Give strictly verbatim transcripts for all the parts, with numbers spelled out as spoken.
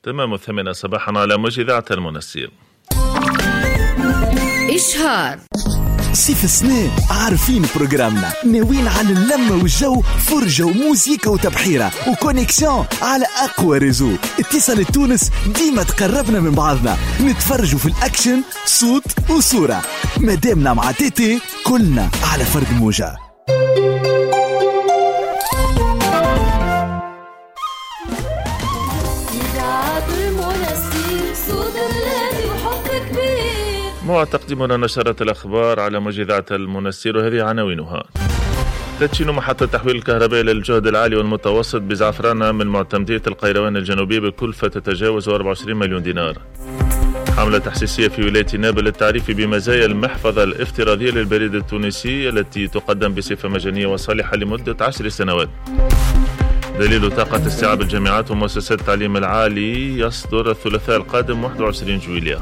تمام الثامنة صباحا على موجة إذاعة المنسير. إشهار سيف السنين عارفين بروجرامنا، ناويين على اللمة والجو، فرجة وموسيقى وتبحيرة وكونيكسيون على أقوى ريزو. اتصال تونس ديما تقربنا من بعضنا، نتفرجوا في الأكشن صوت وصورة. مدامنا مع تيتي كلنا على فرد موجة. مع تقديمنا نشرة الأخبار على موجة إذاعة المنسير، وهذه عناوينها: تدشين محطة تحويل الكهرباء للجهد العالي والمتوسط بزعفرانة من معتمدية القيروان الجنوبي بكلفة تتجاوز أربعة وعشرين مليون دينار. حملة تحسيسية في ولاية نابل للتعريف بمزايا المحفظة الافتراضية للبريد التونسي التي تقدم بصفة مجانية وصالحة لمدة عشر سنوات. دليل طاقة استيعاب الجامعات ومؤسسات التعليم العالي يصدر الثلاثاء القادم واحد وعشرين جويلية.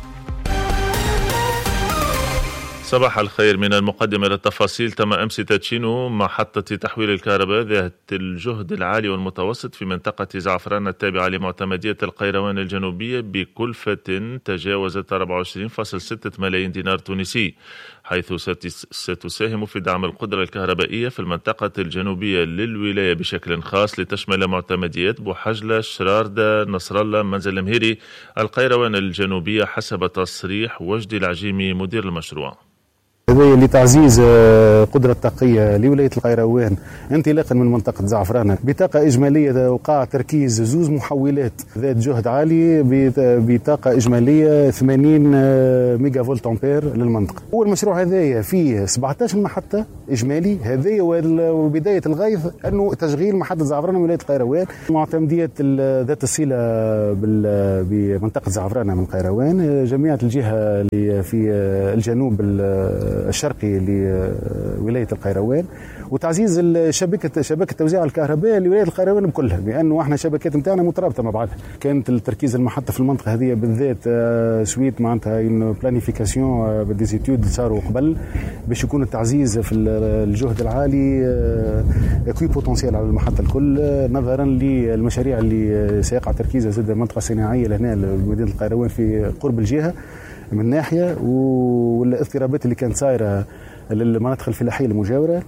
صباح الخير. من المقدمة للتفاصيل. تم أمس تدشين محطة تحويل الكهرباء ذات الجهد العالي والمتوسط في منطقة زعفران التابعة لمعتمدية القيروان الجنوبية بكلفة تجاوزت أربعة وعشرين فاصلة ستة ملايين دينار تونسي، حيث ستساهم في دعم القدرة الكهربائية في المنطقة الجنوبية للولاية بشكل خاص، لتشمل معتمديات بوحجلة، شراردة، نصر الله، منزل المهيري، القيروان الجنوبية، حسب تصريح وجدي العجيمي مدير المشروع. هذا لتعزيز قدرة الطاقية لولاية القيروان انطلاقا من منطقة زعفرانة بطاقة إجمالية وقع تركيز زوز محولات ذات جهد عالي بطاقة إجمالية ثمانين ميجا فولت أمبير للمنطقة. هو المشروع هذايا فيه سبعة عشر محطة إجمالي، هذايا وبداية الغيث أنه تشغيل محطة زعفرانة ولاية القيروان. معتمدية ذات الصلة بمنطقة زعفرانة من القيروان، جميع الجهة اللي في الجنوب الشرقي لولاية القيروان، وتعزيز الشبكة شبكة توزيع الكهرباء لولاية القيروان بكلها، لأنه احنا شبكات متاعنا مترابطة مع بعضها. كانت التركيز المحطة في المنطقة هذه بالذات سويت معناتها إن بلانيفيكاسيون بديزيتود صاروا قبل باش يكون التعزيز في الجهد العالي كوي بوتنسيال على المحطة الكل، نظرا للمشاريع اللي سيقع تركيزها زاد المنطقة الصناعية لهنا لمدينة القيروان في قرب الجهة من ناحية، والاضطرابات اللي كانت صايرة للمناطق الفلاحية المجاورة.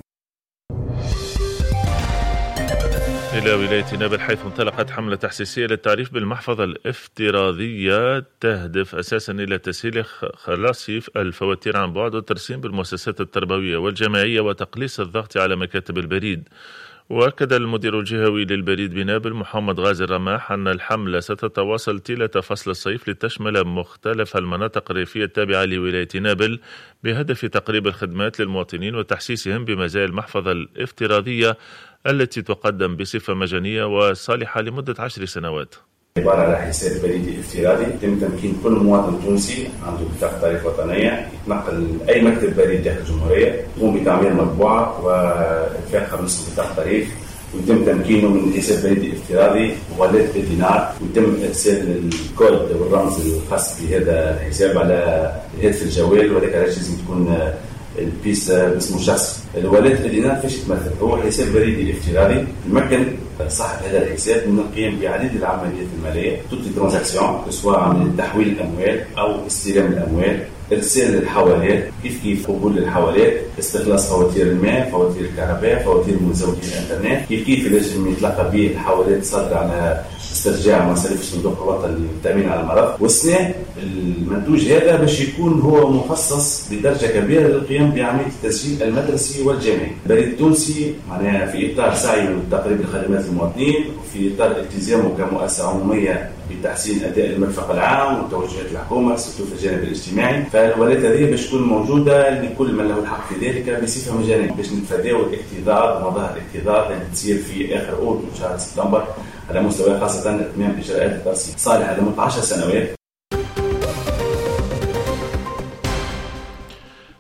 إلى ولاية نابل، حيث انطلقت حملة تحسيسية للتعريف بالمحفظة الافتراضية تهدف أساسا إلى تسهيل خلاص الفواتير عن بعد والترسيم بالمؤسسات التربوية والجامعية وتقليص الضغط على مكاتب البريد. وأكد المدير الجهوي للبريد بنابل محمد غازي الرماح أن الحملة ستتواصل طيلة فصل الصيف لتشمل مختلف المناطق الريفية التابعة لولاية نابل بهدف تقريب الخدمات للمواطنين وتحسيسهم بمزايا المحفظة الافتراضية التي تقدم بصفة مجانية وصالحة لمدة عشر سنوات. عبارة على حساب بريدي افتراضي يتم تمكين كل مواطن تونسي عنده بطاقة تعريف وطنية يتنقل أي مكتب بريد داخل الجمهورية، يقوم بتعمير مطبوعة وإنفاقها بنصف بطاقة تعريف، ويتم تمكينه من حساب بريدي افتراضي وغلات بالدينار، ويتم إرسال الكود والرمز الخاص بهذا الحساب على الهاتف الجوال، وذلك لازم تكون البيس باسمه شخص. الولاية الدينار فيش تمثل، هو حساب بريدي افتراضي يمكن صاحب هذا الحساب من القيام بعديد العمليات المالية، توتي ترانزاكسيون، سواء من تحويل الأموال أو استلام الأموال، إرسال الحوالات، كيف كيف قبول الحوالات، استخلاص فواتير الماء، فواتير الكهرباء، فواتير مزودين الإنترنت، كيف كيف لازم يتلقى به الحوالات صادرة على استرجاع مصاريف الصندوق الوطني للتأمين على المرض. والسنة المنتوج هذا باش يكون هو مخصص بدرجة كبيرة للقيام بعملية التسجيل المدرسي والجامعي. البريد التونسي معناها في إطار سعيه لتقريب الخدمات للمواطنين، وفي إطار التزامه كمؤسسة عمومية بتحسين أداء المرفق العام وتوجهات الحكومة خصوصا في الجانب الاجتماعي. فالولايات هذه باش تكون موجودة لكل من له الحق في ذلك بصفة مجانية، باش نتفاداو الاكتظاظ ومظاهر الاكتظاظ اللي تصير في آخر أول من شهر سبتمبر على مستوى خاصة إتمام إجراءات الترسيم صالحة لمدة عشر سنوات.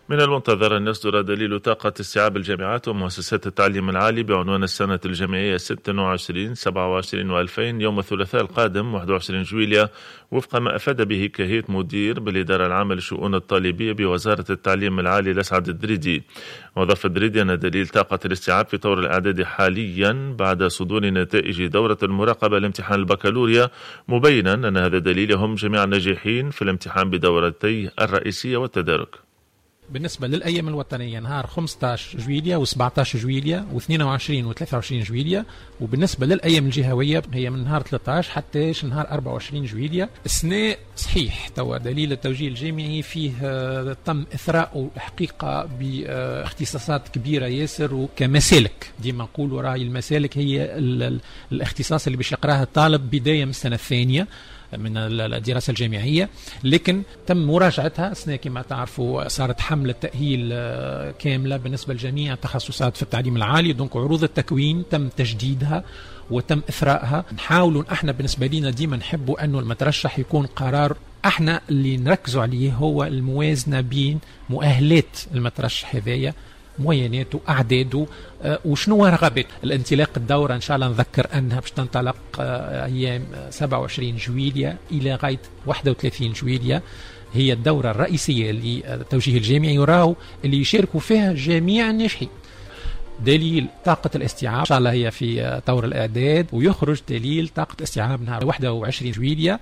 من المنتظر أن يصدر دليل طاقة استيعاب الجامعات ومؤسسات التعليم العالي بعنوان السنة الجامعية ستة وعشرين سبعة وعشرين وألفين يوم الثلاثاء القادم واحد وعشرين جويلية، وفق ما أفاد به كهيت مدير بالإدارة العامة للشؤون الطالبية بوزارة التعليم العالي لسعد الدريدي. وضاف الدريدي أن دليل طاقة الاستيعاب في طور الإعداد حاليا بعد صدور نتائج دورة المراقبة لامتحان البكالوريا، مبينا أن هذا دليل هم جميع الناجحين في الامتحان بدورتي الرئيسية والتدارك. بالنسبة للأيام الوطنية نهار خمسة عشر جويلية و17 جويلية و22 و23 جويلية، وبالنسبة للأيام الجهوية هي من نهار ثلاثة عشر حتى نهار أربعة وعشرين جويلية. السنة صحيح توا دليل التوجيه الجامعي فيه تم إثراء حقيقة باختصاصات كبيرة ياسر وكمسالك، ديما نقولوا راي المسالك هي الاختصاص اللي باش يقراه الطالب بداية من السنة الثانية من الدراسة الجامعية، لكن تم مراجعتها السنة كما تعرفوا. صارت حملة تأهيل كاملة بالنسبة لجميع التخصصات في التعليم العالي، دونك عروض التكوين تم تجديدها وتم إثراءها. نحاولوا احنا بالنسبة لنا ديما نحبوا أنه المترشح يكون قرار احنا اللي نركزوا عليه هو الموازنة بين مؤهلات المترشح هذايا، مويناته أعداده، أه وشنو رغبات الانطلاق. الدورة إن شاء الله نذكر أنها باش تنطلق أه أيام سبعة وعشرين جويلية إلى غاية واحد وثلاثين جويلية. هي الدورة الرئيسية للتوجيه الجامعي يراو اللي يشاركوا فيها جميع الناجحين. دليل طاقة الاستيعاب إن شاء الله هي في طور الإعداد، ويخرج دليل طاقة استيعاب نهار واحد وعشرين جويلية.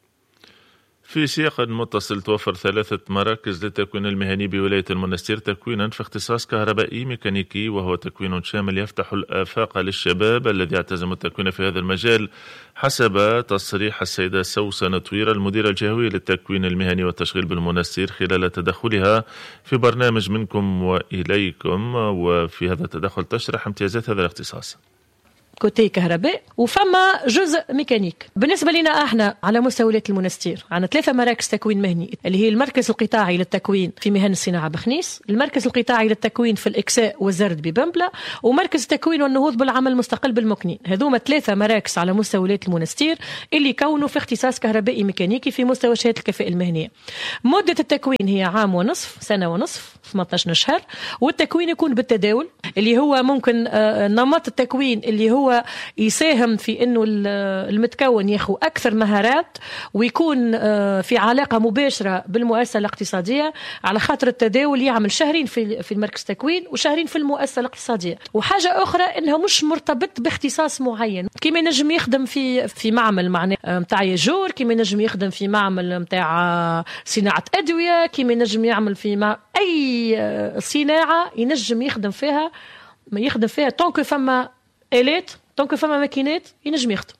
في سياق متصل توفر ثلاثة مراكز للتكوين المهني بولاية المنستير تكوينا في اختصاص كهربائي ميكانيكي، وهو تكوين شامل يفتح الآفاق للشباب الذي يعتزم التكوين في هذا المجال، حسب تصريح السيدة سوسن طويرة المديرة الجهوية للتكوين المهني والتشغيل بالمنستير خلال تدخلها في برنامج منكم وإليكم. وفي هذا التدخل تشرح امتيازات هذا الاختصاص. كوتي كهرباء وفما جزء ميكانيك. بالنسبة لنا احنا على مستوى ولاية المنستير عندنا ثلاثة مراكز تكوين مهني، اللي هي المركز القطاعي للتكوين في مهن الصناعة بخنيس، المركز القطاعي للتكوين في الإكساء والزرد ببنبلة، ومركز التكوين والنهوض بالعمل المستقل بالمكنين. هذوما ثلاثة مراكز على مستوى ولاية المنستير اللي كونوا في اختصاص كهربائي ميكانيكي في مستوى شهادة الكفاءة المهنية. مدة التكوين هي عام ونصف، سنة ونصف، ثمانية عشر شهر. والتكوين يكون بالتداول، اللي هو ممكن نمط التكوين اللي هو يساهم في انه المتكون ياخذ اكثر مهارات ويكون في علاقه مباشره بالمؤسسه الاقتصاديه، على خاطر التداول يعمل شهرين في في المركز تكوين وشهرين في المؤسسه الاقتصاديه. وحاجه اخرى انها مش مرتبط باختصاص معين، كيما ينجم يخدم في في معمل معناه نتاع ياجور، كيما ينجم يخدم في معمل نتاع صناعه ادويه، كيما ينجم يعمل في مع اي صناعه ينجم يخدم فيها يخدم فيها طونك فما آلات، طونك فما ماكينات ينجم يخدم.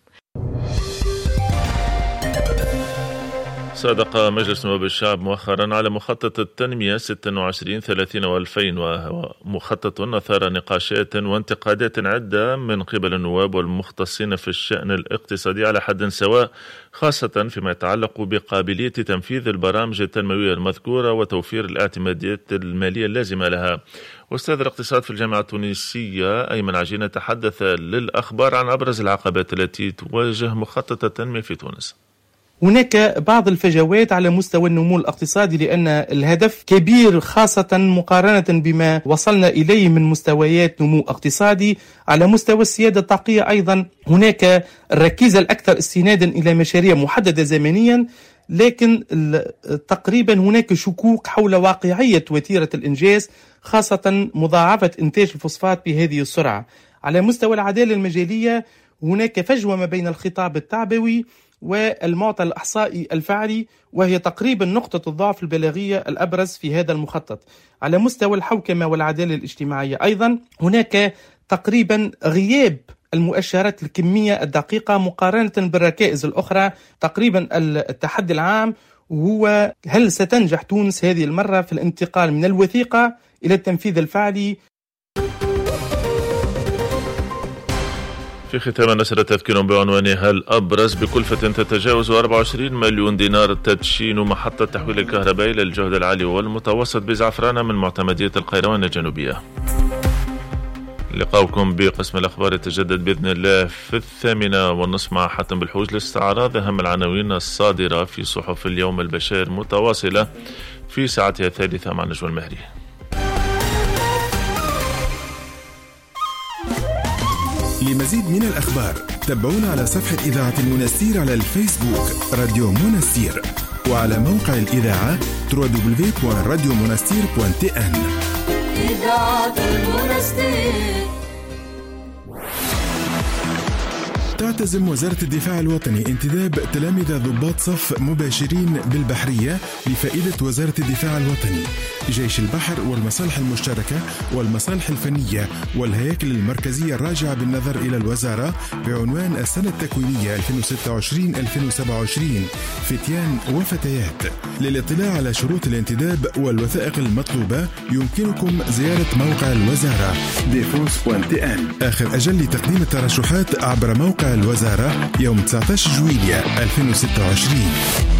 صادق مجلس نواب الشعب مؤخرا على مخطط التنمية ستة وعشرين ثلاثين وألفين، وهو مخطط أثار نقاشات وانتقادات عدة من قبل النواب والمختصين في الشأن الاقتصادي على حد سواء، خاصة فيما يتعلق بقابلية تنفيذ البرامج التنموية المذكورة وتوفير الاعتماديات المالية اللازمة لها. أستاذ الاقتصاد في الجامعة التونسية أيمن عجينة تحدث للأخبار عن أبرز العقبات التي تواجه مخطط التنمية في تونس. هناك بعض الفجوات على مستوى النمو الاقتصادي، لأن الهدف كبير خاصة مقارنة بما وصلنا إليه من مستويات نمو اقتصادي. على مستوى السيادة الطاقية أيضا هناك الركيزة الأكثر استنادا إلى مشاريع محددة زمنيا، لكن تقريبا هناك شكوك حول واقعية وتيرة الإنجاز، خاصة مضاعفة إنتاج الفوسفات بهذه السرعة. على مستوى العدالة المجالية هناك فجوة ما بين الخطاب التعبوي والمعطى الإحصائي الفعلي، وهي تقريبا نقطة الضعف البلاغية الأبرز في هذا المخطط. على مستوى الحوكمة والعدالة الاجتماعية أيضا هناك تقريبا غياب المؤشرات الكمية الدقيقة مقارنة بالركائز الأخرى. تقريبا التحدي العام هو هل ستنجح تونس هذه المرة في الانتقال من الوثيقة إلى التنفيذ الفعلي. في ختام نشر تذكير بعنوانها الأبرز بكلفة تتجاوز أربعة وعشرين مليون دينار تدشين محطة تحويل الكهرباء إلى الجهد العالي والمتوسط بزعفرانة من معتمدية القيروان الجنوبية. لقاؤكم بقسم الأخبار يتجدد بإذن الله في الثامنة والنصف مع حاتم بالحوج لاستعراض أهم العناوين الصادرة في صحف اليوم البشير متواصلة في ساعتها الثالثة مع نجوى المهري. لمزيد من الأخبار تابعونا على صفحة إذاعة المنستير على الفيسبوك راديو منستير، وعلى موقع الإذاعة دبليو دبليو دبليو دوت راديو منستير دوت تي إن. إذاعة المنستير. تعتزم وزارة الدفاع الوطني انتداب تلامذة ضباط صف مباشرين بالبحرية لفائدة وزارة الدفاع الوطني، جيش البحر والمصالح المشتركة والمصالح الفنية والهياكل المركزية الراجعة بالنظر إلى الوزارة بعنوان السنة التكوينية ألفين وستة وعشرين ألفين وسبعة وعشرين فتيان وفتيات. للاطلاع على شروط الانتداب والوثائق المطلوبة يمكنكم زيارة موقع الوزارة ديفونس دوت تي إن. آخر أجل لتقديم الترشحات عبر موقع الوزارة يوم تسعة عشر جويلية ألفين وستة وعشرين.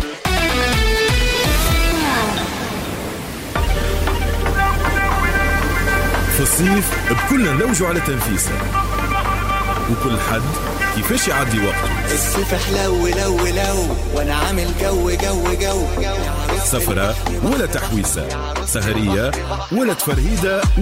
في الصيف بكلنا نلوجوا على تنفيسة، وكل حد كيفاش يعدي وقته. الصيف حلو لو لو وانا عامل جو جو جو. سفرة ولا تحويسة، سهرية ولا تفرهيدة